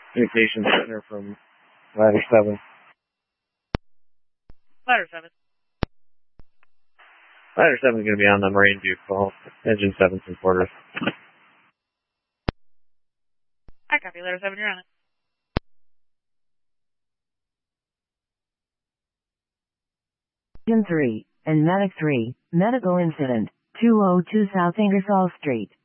Communications Center from Ladder 7. Ladder 7. Ladder 7 is going to be on the Moraine View call. Engine 7 from quarters. I copy. Ladder 7, you're on it. Engine 3, and Medic 3, medical incident, 202 South Ingersoll Street.